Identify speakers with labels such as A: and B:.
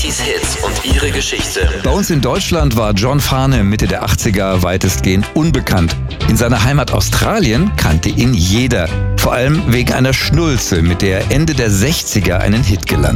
A: 80s Hits und ihre Geschichte.
B: Bei uns in Deutschland war John Farnham Mitte der 80er weitestgehend unbekannt. In seiner Heimat Australien kannte ihn jeder. Vor allem wegen einer Schnulze, mit der er Ende der 60er einen Hit gelandet.